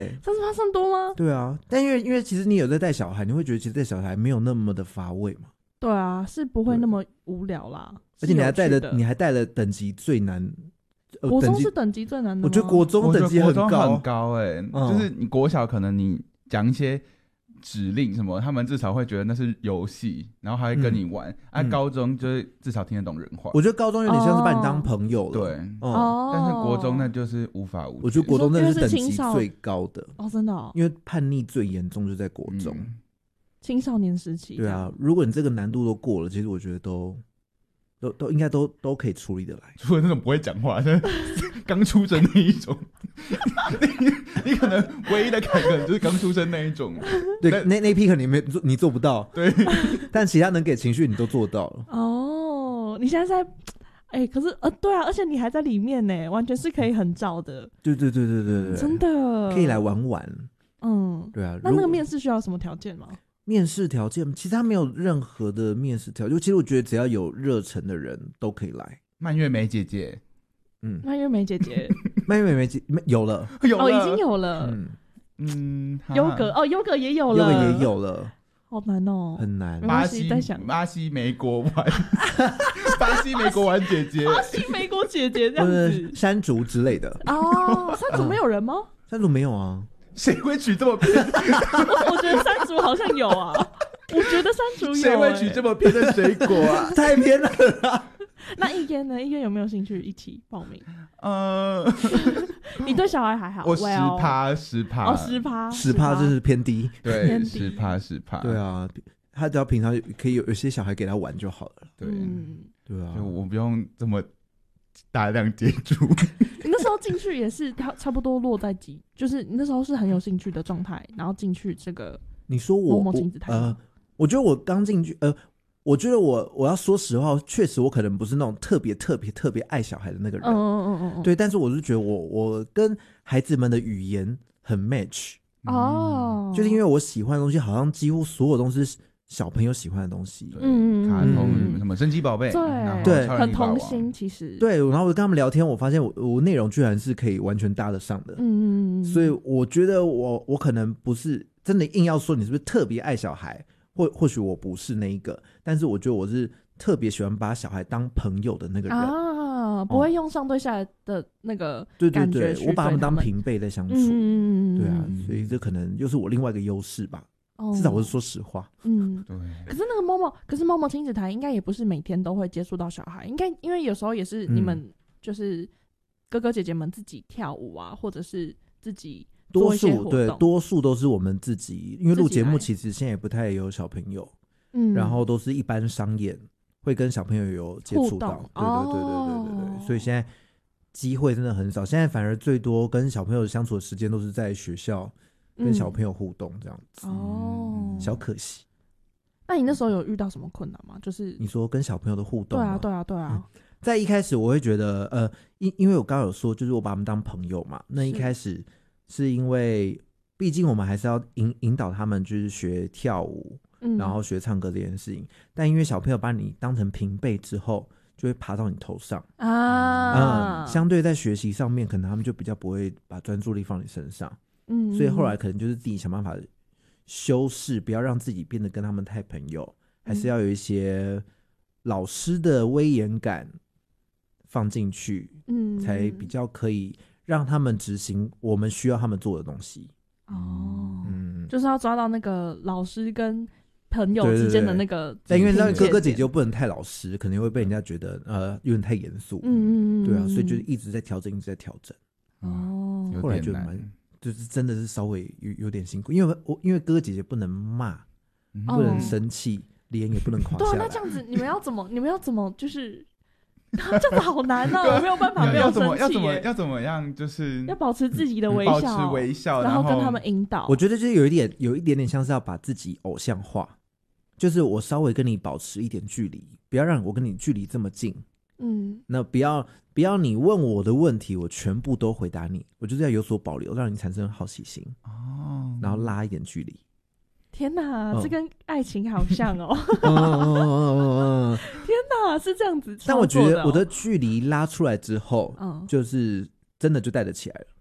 38算多吗？ 对啊，但因为其实你有在带小孩，你会觉得其实带小孩没有那么的乏味嘛。 对啊，是不会那么无聊啦。 而且你还带了等级最难。 国中是等级最难的吗？ 我觉得国中等级很高就是你国小可能你讲一些指令什么，他们至少会觉得那是游戏，然后还会跟你玩。高中就是至少听得懂人话。 我觉得高中有点像是把你当朋友了。 对，但是国中那就是无法无天。 我觉得国中那是等级最高的真的哦， 因为叛逆最严重就在国中。 青少年时期。 对啊，如果你这个难度都过了，其实我觉得都应该都可以处理得来。 除了那种不会讲话，刚出生那一种，你可能唯一的坎可能就是刚出生那一种。 对，那一批可能你做不到， 对， 但其他能给情绪你都做到了。 哦，你现在可是对啊，而且你还在里面呢，完全是可以很照的。 对， 真的可以来玩玩。对啊。 那个面试需要什么条件吗？ 面试条件其实他没有任何的面试条件，其实我觉得只要有热忱的人都可以来。 蔓越莓姐姐， 蔓越莓姐姐， 蔓越莓姐有了， 已经有了。优格也有了，好难哦， 很难。 巴西美国玩，巴西美国玩姐姐， 巴西美国姐姐这样子， 山竹之类的。 山竹没有人吗？ 山竹没有啊。 谁会取这么偏？ 我觉得山竹好像有啊，我觉得山竹有。 谁会取这么偏的水果啊？ 太偏了啦。 那一天呢？一天有没有兴趣一起报名？你对小孩还好？ 我10% 就是偏低。 对，10%。 对啊，他只要平常可以有些小孩给他玩就好了。对啊， 就我不用这么大量接触。 你那时候进去也是差不多落在就是你那时候是很有兴趣的状态，然后进去这个。 你说我亲子台我觉得我刚进去我觉得我要说实话，确实我可能不是那种特别爱小孩的那个人。对，但是我是觉得我跟孩子们的语言很 match。就是因为我喜欢的东西好像几乎所有东西是小朋友喜欢的东西。 卡通什么神奇宝贝， 对，很童心其实。 对，然后我跟他们聊天，我发现我内容居然是可以完全搭得上的。所以我觉得我可能不是真的硬要说你是不是特别爱小孩，或许我不是那一个，但是我觉得我是特别喜欢把小孩当朋友的那个人不会用上对下来的那个感觉。 对，我把他们当平辈在相处。对啊，所以这可能又是我另外一个优势吧。至少我是说实话。 对。 可是那个猫猫亲子台应该也不是每天都会接触到小孩，应该因为有时候也是你们就是哥哥姐姐们自己跳舞啊，或者是自己做一些活动。 多数都是我们自己，因为录节目其实现在也不太有小朋友，然后都是一般商演会跟小朋友有接触到。对，所以现在机会真的很少，现在反而最多跟小朋友相处的时间都是在学校跟小朋友互动这样子。小可惜。 那你那时候有遇到什么困难吗？就是你说跟小朋友的互动吗？ 对啊。 在一开始我会觉得因为我刚刚有说就是我把他们当朋友嘛，那一开始是因为毕竟我们还是要引导他们就是学跳舞，然后学唱歌这件事情。但因为小朋友把你当成平辈之后，就会爬到你头上相对在学习上面可能他们就比较不会把专注力放你身上。所以后来可能就是自己想办法修饰，不要让自己变得跟他们太朋友，还是要有一些老师的威严感放进去，才比较可以让他们执行我们需要他们做的东西。 就是要抓到那个老师跟朋友之间的那个。 但因为那哥哥姐姐又不能太老实，可能会被人家觉得有点太严肃。对啊，所以就是一直在调整，后来就就是真的是稍微有点辛苦，因为哥哥姐姐不能骂，不能生气，脸也不能垮下来。 对啊，那这样子你们要怎么就是这样子好难哦，我没有办法没有生气。 要怎么样，就是要保持自己的微笑， 保持微笑， 然后跟他们引导。 我觉得就是有一点点像是要把自己偶像化，就是我稍微跟你保持一点距离，不要让我跟你距离这么近。那不要你问我的问题我全部都回答你，我就是要有所保留，让你产生好奇心然后拉一点距离。 天哪，这跟爱情好像哦。天哪，是这样子。 但我觉得我的距离拉出来之后就是真的就带得起来了。